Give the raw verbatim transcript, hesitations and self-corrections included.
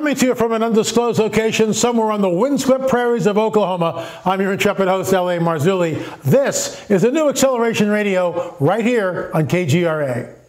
Coming to you from an undisclosed location somewhere on the windswept prairies of Oklahoma, I'm your intrepid host, L A Marzulli. This is the new Acceleration Radio right here on K G R A.